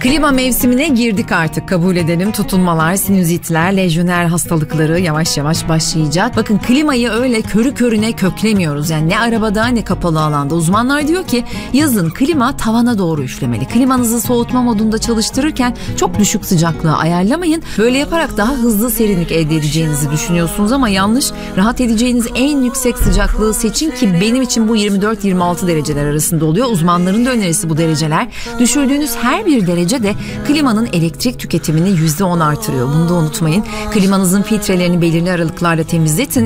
Klima mevsimine girdik artık, kabul edelim. Tutulmalar, sinüzitler, lejyoner hastalıkları yavaş yavaş başlayacak. Bakın, klimayı öyle körü körüne köklemiyoruz. Yani ne arabada ne kapalı alanda. Uzmanlar diyor ki yazın klima tavana doğru üflemeli. Klimanızı soğutma modunda çalıştırırken çok düşük sıcaklığı ayarlamayın. Böyle yaparak daha hızlı serinlik elde edeceğinizi düşünüyorsunuz ama yanlış. Rahat edeceğiniz en yüksek sıcaklığı seçin ki benim için bu 24-26 dereceler arasında oluyor. Uzmanların da önerisi bu dereceler. Düşürdüğünüz her bir derece de klimanın elektrik tüketimini %10 artırıyor. Bunu da unutmayın. Klimanızın filtrelerini belirli aralıklarla temizletin.